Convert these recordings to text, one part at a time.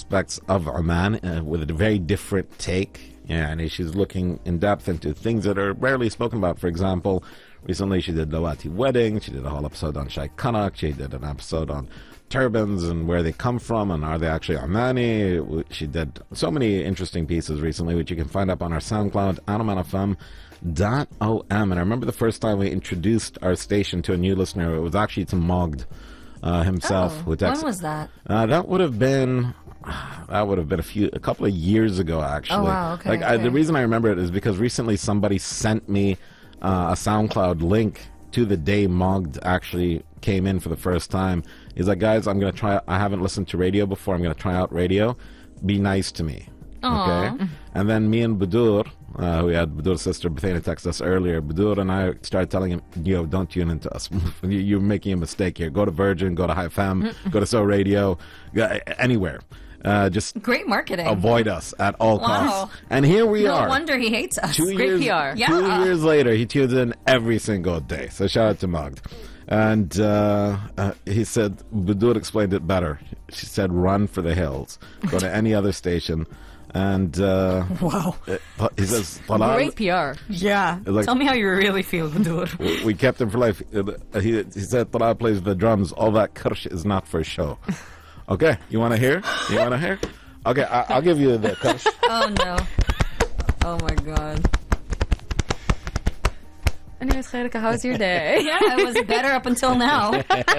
aspects of Oman with a very different take. Yeah, and she's looking in depth into things that are rarely spoken about. For example, recently she did Dawati Wedding. She did a whole episode on Shai Kanak. She did an episode on turbans and where they come from and are they actually Omani. She did so many interesting pieces recently, which you can find up on our SoundCloud, anomanfm.om. And I remember the first time we introduced our station to a new listener, it was actually to Mogd himself. When was that? That would have been a couple of years ago, actually. Oh, wow, okay. The reason I remember it is because recently somebody sent me a SoundCloud link to the day Mogd actually came in for the first time. He's like, guys, I'm going to try. I haven't listened to radio before. I'm going to try out radio. Be nice to me. Aww. Okay? And then me and Budur, we had Budur's sister, Bethany, text us earlier. Budur and I started telling him, yo, don't tune into us. You're making a mistake here. Go to Virgin, go to High FM, go to So Radio, anywhere. Just great marketing. Avoid us at all costs. And here we are. No wonder he hates us. Great PR. Yeah. 2 years later, he tunes in every single day. So shout out to Mogd. And he said, Budur explained it better. She said, run for the hills. Go to any other station. And wow. He says, great PR. Yeah. Like, tell me how you really feel, Budur. We kept him for life. He said, Talal plays the drums. All that kirsch is not for show. Okay, you want to hear? Okay, I'll give you the kirsch. Oh, no. Oh, my God. Anyways, Khairika, how's your day? Yeah, it was better up until now.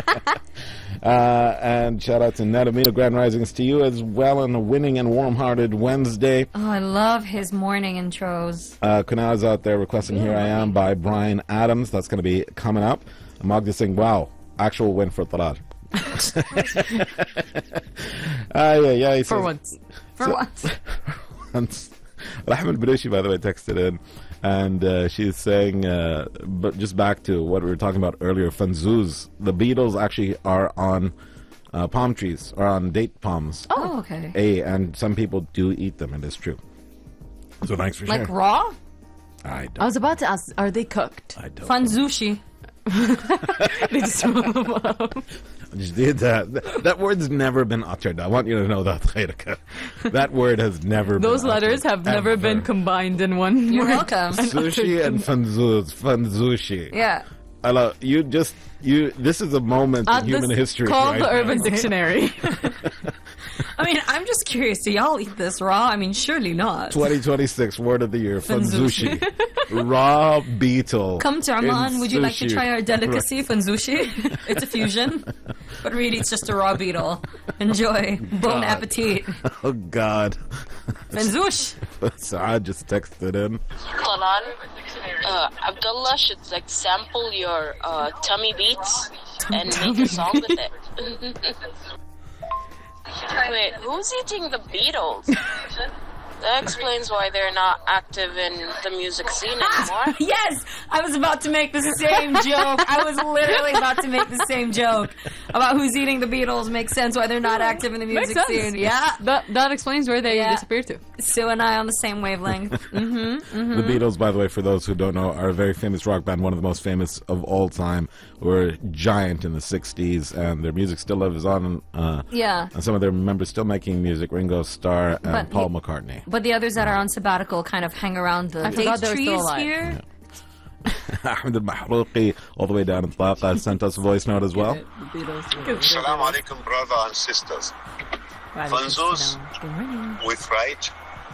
And shout out to Nedamina, Grand Risings to you as well on a winning and warm-hearted Wednesday. Oh, I love his morning intros. Kunal's out there requesting Here I Am by Brian Adams. That's going to be coming up. Magda saying, wow, actual win for Talal. Yeah. For once. Once. Rahman Barushi, by the way, texted in. And she's saying, but just back to what we were talking about earlier, Fanzuz. The Beatles actually are on palm trees, or on date palms. Oh, okay. And some people do eat them, and it's true. So thanks for sharing. Like raw? I was about to ask, are they cooked? I don't. Fanzushi. They just move them up. That word's never been uttered. I want you to know that, Khairika. That word has never Those been letters uttered, have never ever. been combined in one You're word. welcome. Sushi and fanzushi. Yeah. I love you. This is a moment in human history. Call right the now. Urban Dictionary. I mean, I'm just curious. Do y'all eat this raw? I mean, surely not. 2026 word of the year, Fanzushi. fanzushi. Raw beetle. Come to Oman. in Would you like to sushi. try our delicacy, fanzushi? It's a fusion. But really, it's just a raw beetle. Enjoy. Bon appetit. Oh, God. Fanzush. Saad just texted in. Talal, Abdullah should sample your tummy beats and make a song with it. Wait, who's eating the Beatles? That explains why they're not active in the music scene anymore. Yes, I was about to make the same joke. I was literally about to make the same joke about who's eating the Beatles. Makes sense why they're not active in the music Makes sense. scene. Yeah, That explains where they disappeared to. Sue and I on the same wavelength. The Beatles, by the way, for those who don't know, are a very famous rock band, one of the most famous of all time. Were giant in the 60s, and their music still lives on. Yeah. And some of their members still making music, Ringo Starr and Paul McCartney. But the others that are on sabbatical kind of hang around the I forgot date they were still trees alive. here. Ahmed al-Mahrouqi, all the way down in Tlaqa, sent us a voice note as well. Assalamu alaikum, brothers and sisters. Fanzuz, we fry it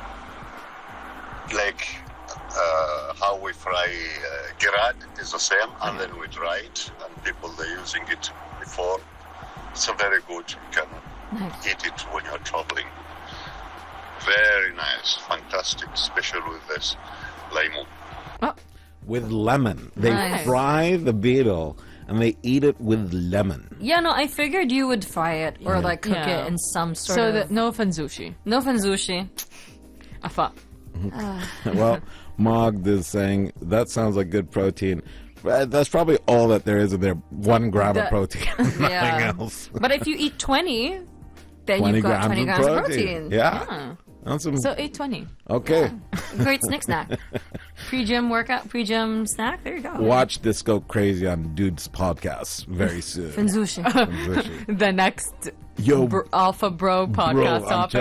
like how we fry girad. It is the same, and then we dry it, and people they're using it before. It's a very good. You can eat it when you're traveling. Very nice, fantastic, especially with this lemon. With lemon. They Nice. fry the beetle and they eat it with lemon. Yeah, no, I figured you would fry it or cook Yeah. it in some sort So of... that no fanzushi. No fanzushi. Afa. Well, Mogd is saying that sounds like good protein. That's probably all that there is in there. 1 gram of protein. Nothing Yeah. else. But if you eat 20, then 20 you've got 20 grams of protein. protein. Yeah. That's some, So 820. okay. Great snack. Pre-gym workout, pre-gym snack. There you go. Watch this go crazy on Dude's podcast very soon. Fanzushi. Fanzushi. The next Yo, Alpha Bro podcast I'm topic.